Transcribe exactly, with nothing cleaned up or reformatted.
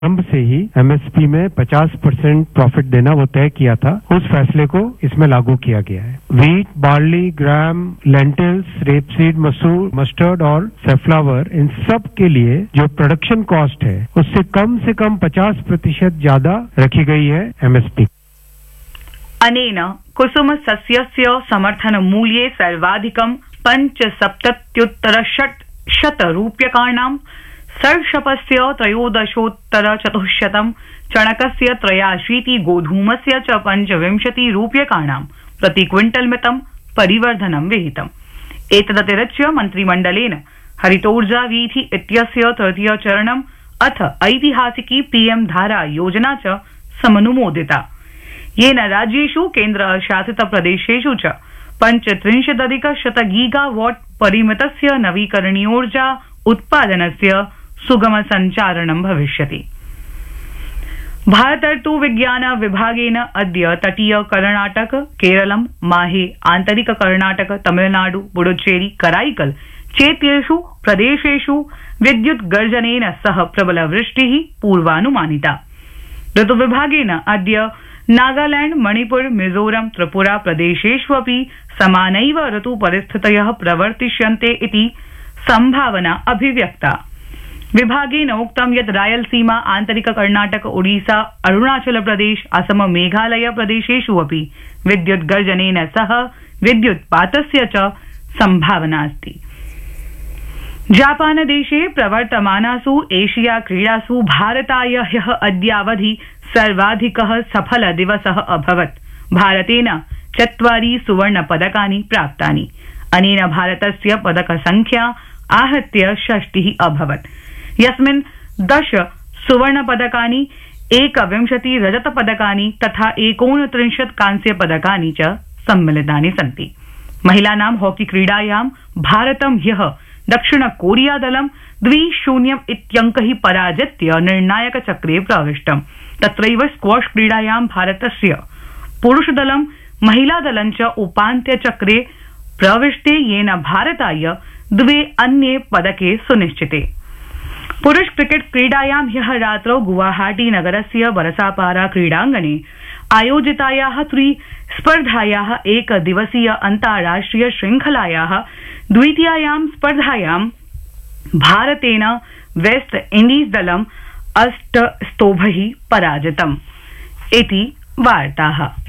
आरंभ से ही एमएसपी में पचास परसेंट प्रॉफिट देना वो तय किया था, उस फैसले को इसमें लागू किया गया है। वीट, बार्ली, ग्राम, लेंटिल्स, रेपसीड, मसूर, मस्टर्ड और सेफ्लावर, इन सब के लिए जो प्रोडक्शन कॉस्ट है उससे कम से कम पचास प्रतिशत ज्यादा रखी गई है एमएसपी। अनेन कुसुम सस्यस्य समर्थन मूल्ये सर्वाधिकं पंचसप्तत्युत्तर षट् शत रूप्यकाणां, सर्षपस्य त्रयोदशोत्तर चतुश्शतं, चणकस्य त्रयाशीति, गोधूमस्य च पंचविंशति रूप्यकाणां प्रति क्विंटल मितं परिवर्धनं विहितम्। एतदतिरिच्य मन्त्रिमण्डलेन हरितोर्जा वीथि इत्यस्य तृतीय चरणम् अथ ऐतिहासिकी पीएम धारा योजना च समनुमोदिता, येन राज्येषु केन्द्रशासित प्रदेशेषु च पंचत्रिंशदधिक शत गीगावाट परिमितस्य नवीकरणीयोर्जा उत्पादनस्य सुगम संचारणं भविष्यति। भारतर्तु विज्ञान विभागेन अद्य तटीय कर्णाटक, केरलं, माहे, आन्तरिक कर्णाटक, तमिलनाडु, पुडुचेरी, कराईकल चेत्येषु प्रदेशेषु विद्युत् गर्जनेन सह प्रबलवृष्टिः पूर्वानुमानिता। ऋतुविभागेन अद्य नागालैंड, मणिपुर, मिजोरम, त्रिपुरा प्रदेशेष्वपि समानैव ऋतुपरिस्थितयः प्रवर्तिष्यन्ते इति संभावना अभिव्यक्ता। विभागेन उक्तं यत् रायलसीमा, आन्तरिक कर्णाटक, ओडिशा, अरुणाचल प्रदेश, असम, मेघालय प्रदेशेषु अपि विद्युत् गर्जनेन सह विद्युत्पातस्य च संभावना अस्ति। जापानदेशे प्रवर्तमानासु एशिया क्रीडासु भारताय ह्यः अद्यावधि सर्वाधिकः सफल दिवसः अभवत्। भारतेन चत्वारि सुवर्ण पदकानि प्राप्तानि। अनेन भारतस्य पदक संख्या आहत्य षष्टिः अभवत्, यस्मिन् दश सुवर्ण पदकानि, एकविंशति रजत पदकानि तथा एकोनत्रिंशत् कांस्य पदकानि च सम्मिलितानि सन्ति। महिलानां हॉकी क्रीडायां भारतं ह्यः दक्षिण कोरिया दलं द्वि शून्यम् इत्यङ्कैः पराजित्य निर्णायक चक्रे प्रविष्टम्। तत्रैव स्क्वॉश क्रीडायां भारतस्य पुरुषदलं महिलादलं च उपान्त्य चक्रे प्रविष्टे, येन भारताय द्वे अन्ये पदके सुनिश्चिते। पुरुष क्रिकेट क्रीडायां ह्यः रात्रौ गुवाहाटी नगरस्य बरसापारा क्रीडाङ्गणे आयोजितायाः त्रिस्पर्धायाः एकदिवसीय अन्ताराष्ट्रिय श्रृंखलायाः द्वितीयायां स्पर्धायां भारतेन वेस्ट इण्डीज दलम् अष्ट स्तोभैः पराजितम् इति वार्ताः।